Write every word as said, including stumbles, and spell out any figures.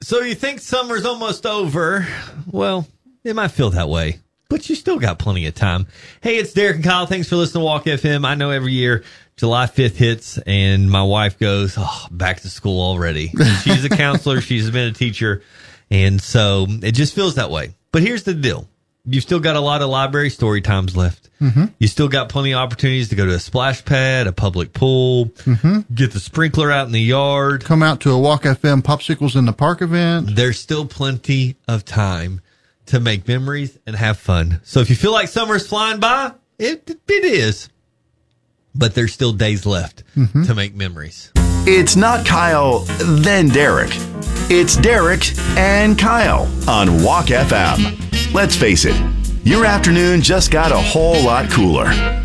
So you think summer's almost over? Well, it might feel that way, but you still got plenty of time. Hey, it's Derek and Kyle. Thanks for listening to Walk F M. I know every year July fifth hits and my wife goes, oh, back to school already. She's a counselor. She's been a teacher. And so it just feels that way. But here's the deal. You've still got a lot of library story times left. Mm-hmm. You still got plenty of opportunities to go to a splash pad, a public pool, mm-hmm. get the sprinkler out in the yard. Come out to a Walk F M Popsicles in the Park event. There's still plenty of time to make memories and have fun. So if you feel like summer's flying by, it, it is. But there's still days left mm-hmm. to make memories. It's not Kyle, then Derek. It's Derek and Kyle on Walk F M. Let's face it, your afternoon just got a whole lot cooler.